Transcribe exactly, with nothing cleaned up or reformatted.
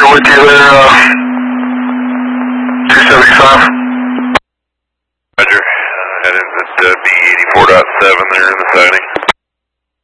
with you there, uh, two seventy-five. Roger. Uh, headed at uh, B eighty-four point seven there in the sighting.